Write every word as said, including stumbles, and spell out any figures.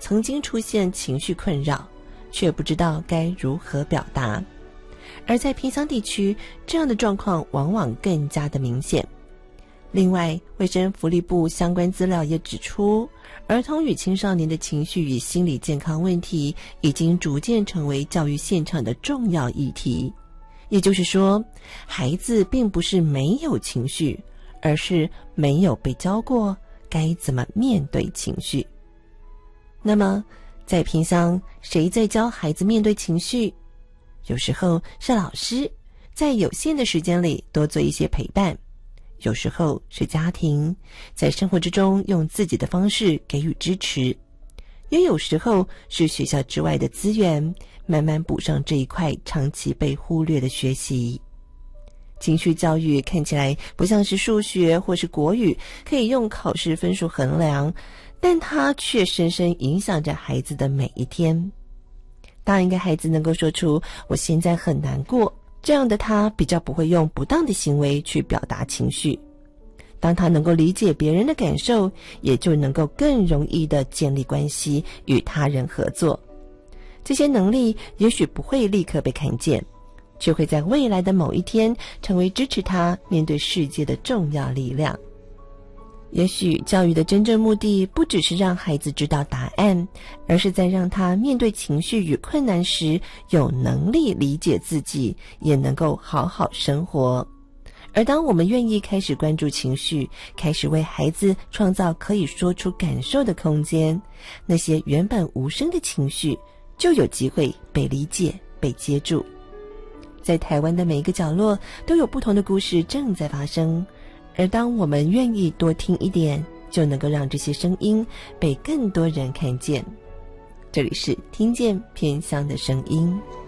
曾经出现情绪困扰，却不知道该如何表达。而在偏乡地区，这样的状况往往更加的明显。另外，卫生福利部相关资料也指出，儿童与青少年的情绪与心理健康问题已经逐渐成为教育现场的重要议题。也就是说，孩子并不是没有情绪，而是没有被教过该怎么面对情绪。那么，在偏乡，谁在教孩子面对情绪？有时候是老师，在有限的时间里多做一些陪伴；有时候是家庭，在生活之中用自己的方式给予支持；也有时候是学校之外的资源，慢慢补上这一块长期被忽略的学习。情绪教育看起来不像是数学或是国语可以用考试分数衡量，但它却深深影响着孩子的每一天。当一个孩子能够说出我现在很难过，这样的他比较不会用不当的行为去表达情绪。当他能够理解别人的感受，也就能够更容易地建立关系，与他人合作。这些能力也许不会立刻被看见，却会在未来的某一天成为支持他面对世界的重要力量。也许教育的真正目的不只是让孩子知道答案，而是在让他面对情绪与困难时有能力理解自己，也能够好好生活。而当我们愿意开始关注情绪，开始为孩子创造可以说出感受的空间，那些原本无声的情绪就有机会被理解、被接住。在台湾的每一个角落都有不同的故事正在发生，而当我们愿意多听一点，就能够让这些声音被更多人看见。这里是听见偏乡的声音。